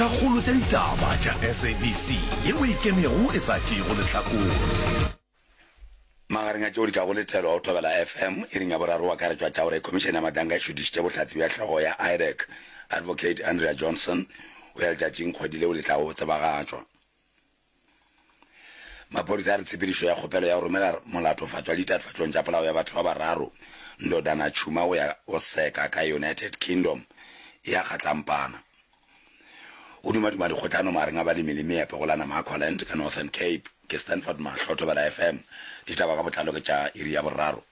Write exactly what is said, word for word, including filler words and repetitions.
kgolo tša ditaba tša S A B C yeo e kemego e sa tšego lehlakore magareng a tšeo di ka go lethelwa o thobela F M e ring ya boraro wa karetšwa tša gore komišene ya matanga e šutišitše bohlatsi bja hlogo ya I D E C Advocate Andrea Johnson o ya letšatšing kgwedi leo le tla go tsebagatšwa. Maphodisa a re tshepedišo ya kgopelo ya go romela molatofatšwa le ditatofatšong tša polao ya batho ba bararo Ndodana Chuma o ya o seka ka United Kingdom ya kgatlampana o dumaduma dikgotlano magareng a balemi le meepo go lana Markland ka Northern Cape ke Stanford Mahlotho bala F M ditaba ka botlalo ke tša iri ya boraro.